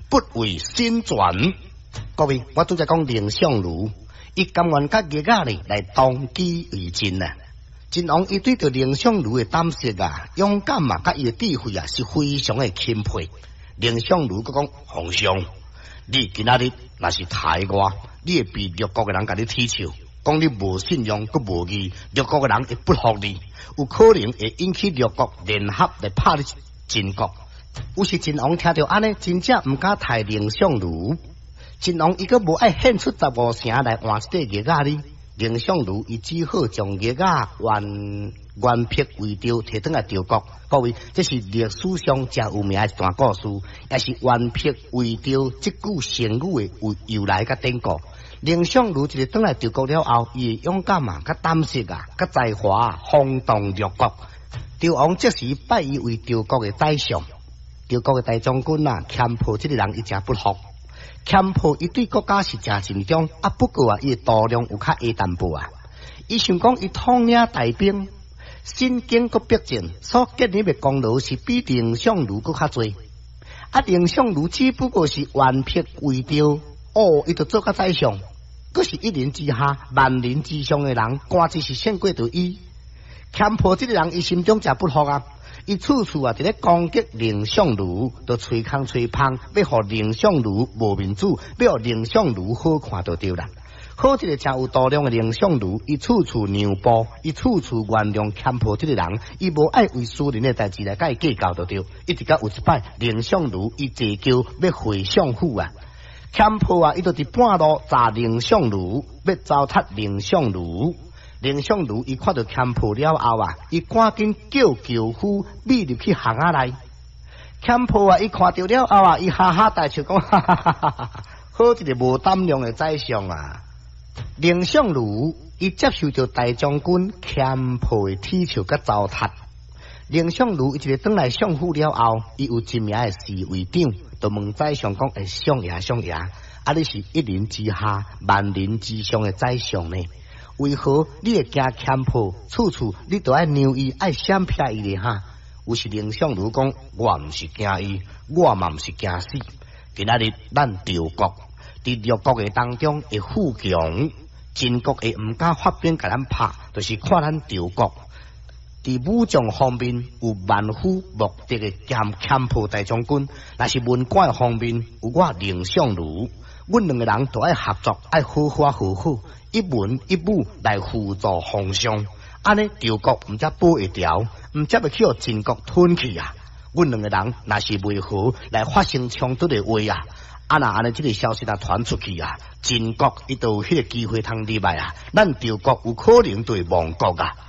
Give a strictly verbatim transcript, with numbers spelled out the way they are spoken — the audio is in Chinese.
不为新传。各位，我拄才讲蔺相如，伊甘愿甲叶家咧来当机为真啊！真王伊对着蔺相如的胆识啊、勇敢嘛，甲伊的智慧啊，是非常的钦佩。蔺相如佮讲，皇上，你今仔日若是抬我，你会被六国的人甲你踢笑，讲你无信用，佮无义，六国的人会不服你，有可能会引起六国联合来拍你晋国。有时真王听到安尼，真正毋敢抬蔺相如。真王伊个无爱献出十五城来换这个叶仔哩。蔺相如伊只好将叶仔原原撇为雕，摕转来赵国。各位，这是历史上真有名的一段故事，也是原撇为雕这句成语的由由来甲典故。蔺相如一个转来赵国了后，伊的勇敢啊、甲胆识啊、甲才华啊，轰动六国。赵王这时拜伊为赵国的宰相。赵国的大将军啊，谦婆这个人伊真不服。谦婆伊对国家是真尽忠，啊不过啊，伊度量有较下淡薄啊。伊想讲伊统领大兵，身经国逼近，所建立的功劳是比蔺相如搁较多。啊，蔺相如只不过是原撇为雕，哦，伊就做甲宰相，佫是一人之下万人之上的人，官职是胜过着伊。谦婆这个人，伊心中真不服啊。伊处处啊，伫咧攻击蔺相如，都吹空吹芳，要互蔺相如无面子，要互蔺相如好看就对啦。好一个真有度量的蔺相如，伊处处让步，伊处处原谅谦婆这个人，伊无爱为私人的代志来甲伊计较就对。一直到有一摆，蔺相如伊坐轿要回相府啊，谦婆啊，伊就伫半路砸蔺相如，要糟蹋蔺相如。蔺相如伊看到谦婆了后啊，伊赶紧叫轿夫逼入去巷仔内。谦婆啊，伊看到了后啊，伊哈哈大笑讲，哈哈哈哈哈，好一个无胆量的宰相啊！蔺相如伊接受到大将军谦婆的踢笑甲糟蹋。蔺相如伊一个转来相府了后，伊有一名的侍卫长，就问宰相讲：诶，相爷相爷，啊你是一人之下万人之上的宰相呢？为何你会惊谦婆？处处你都爱让伊，爱闪避伊咧哈？有时蔺相如讲，我毋是惊伊，我嘛毋是惊死。今仔日咱赵国伫六国嘅当中会富强，晋国会毋敢发兵甲咱拍，就是看咱赵国伫武将方面有万夫莫敌嘅兼谦婆大将军，若是文官方面有我蔺相如，阮两个人都爱合作，爱好好好好。一文一武来辅助皇上，安尼赵国毋则保会条，毋则要去互晋国吞去啊！阮两个人若是袂好来发生冲突的话啊，啊那安尼这个消息啊传出去啊，晋国伊就有迄个机会通入来啊，咱赵国有可能就会亡国啊！